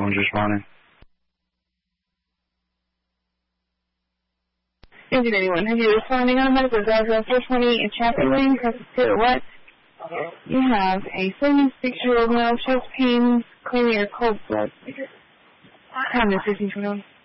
Someone's responding. Engine 81, have you responding on medical driver 420 in Chapel Lane, Crestwood, what? You have a 76-year-old male, chest pain, claiming a cold blood. Time is 1521.